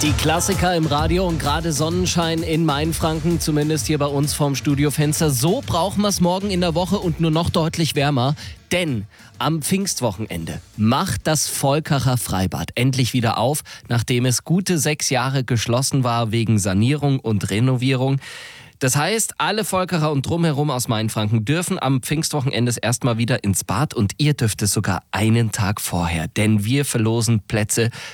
Die Klassiker im Radio und gerade Sonnenschein in Mainfranken, zumindest hier bei uns vorm Studiofenster. So brauchen wir es morgen in der Woche und nur noch deutlich wärmer. Denn am Pfingstwochenende macht das Volkacher Freibad endlich wieder auf, nachdem es gute 6 Jahre geschlossen war wegen Sanierung und Renovierung. Das heißt, alle Volkacher und drumherum aus Mainfranken dürfen am Pfingstwochenende erstmal wieder ins Bad und ihr dürft es sogar einen Tag vorher, denn wir verlosen Plätze